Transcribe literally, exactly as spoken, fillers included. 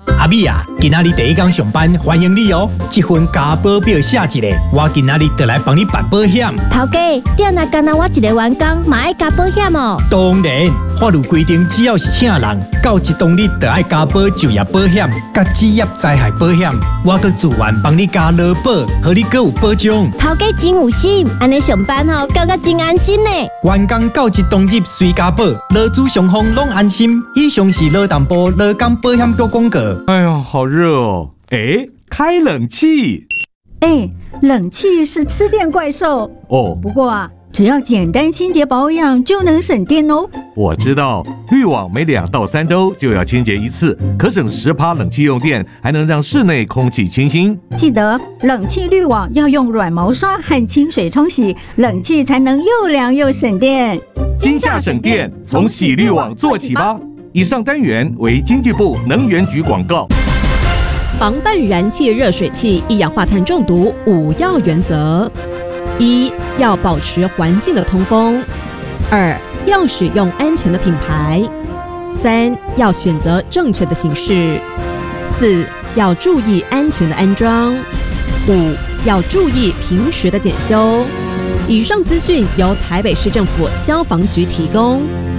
阿美啊，今仔日第一天上班，欢迎你哦！这份加保表写一个，我今仔日就来帮你办保险。 头家，店内干那我一个员工，嘛爱加保险哦。 当然，法律规定，只要是请人，到一当日就爱加保就业保险、甲职业灾害保险。我阁自愿帮你加劳保，互你阁有保障。 头家真有心，安尼上班吼，感觉真安心呢。 员工到一当日随加保，劳资双方拢安心。以上是劳动部劳工保险局广告。 哎呀，好热哦！哎，开冷气。 哎，冷气是吃电怪兽哦。 不过啊，只要简单清洁保养就能省电哦。 我知道，滤网每两到三周就要清洁一次，可省十趴冷气用电，还能让室内空气清新。 记得冷气滤网要用软毛刷和清水冲洗，冷气才能又凉又省电。 今夏省电，从洗滤网做起吧。以上单元为经济部能源局广告。 防范燃气热水器一氧化碳中毒五要原则：一、要保持环境的通风；二、要使用安全的品牌；三、要选择正确的形式；四、要注意安全的安装；五、要注意平时的检修。以上资讯由台北市政府消防局提供。